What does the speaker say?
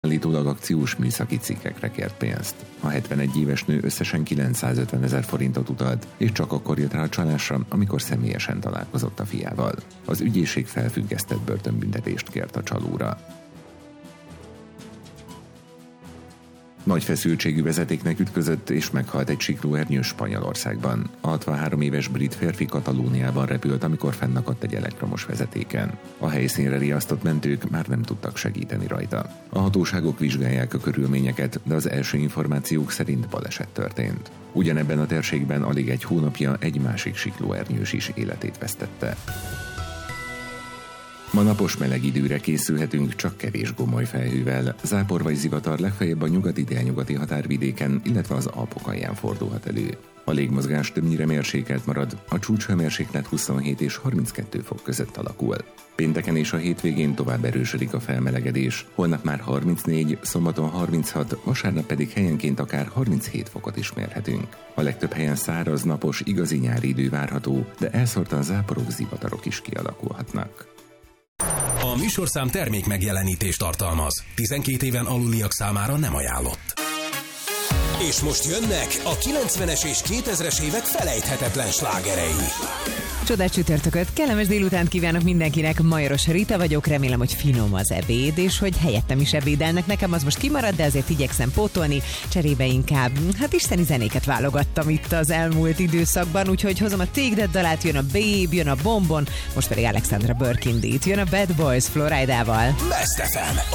Állítólag akciós műszaki cikkekre kért pénzt. A 71 éves nő összesen 950 000 forintot utalt, és csak akkor jött rá a csalásra, amikor személyesen találkozott a fiával. Az ügyészség felfüggesztett börtönbüntetést kért a csalóra. Nagy feszültségű vezetéknek ütközött és meghalt egy siklóernyős Spanyolországban. A 63 éves brit férfi Katalóniában repült, amikor fennakadt egy elektromos vezetéken. A helyszínre riasztott mentők már nem tudtak segíteni rajta. A hatóságok vizsgálják a körülményeket, de az első információk szerint baleset történt. Ugyanebben a térségben alig egy hónapja egy másik siklóernyős is életét vesztette. Ma napos meleg időre készülhetünk, csak kevés gomoly felhővel. Zápor vagy zivatar legfeljebb a nyugati-délnyugati határvidéken, illetve az Alpok alján fordulhat elő. A légmozgás többnyire mérsékelt marad, a csúcshőmérséklet 27 és 32 fok között alakul. Pénteken és a hétvégén tovább erősödik a felmelegedés, holnap már 34, szombaton 36, vasárnap pedig helyenként akár 37 fokot is mérhetünk. A legtöbb helyen száraz, napos, igazi nyári idő várható, de elszórtan záporok, zivatarok is kialakulhatnak. A műsorszám termék megjelenítést tartalmaz. 12 éven aluliak számára nem ajánlott. És most jönnek a 90-es és 2000-es évek felejthetetlen slágerei. Csodás csütörtököt, kellemes délutánt kívánok mindenkinek, Majoros Rita vagyok, remélem, hogy finom az ebéd, és hogy helyettem is ebédelnek, nekem az most kimarad, de azért igyekszem pótolni, cserébe inkább, isteni zenéket válogattam itt az elmúlt időszakban, úgyhogy hozom a Take That dalát, jön a Babe, jön a Bombon, most pedig Alexandra Burkindit, jön a Bad Boys Floridával. Best FM.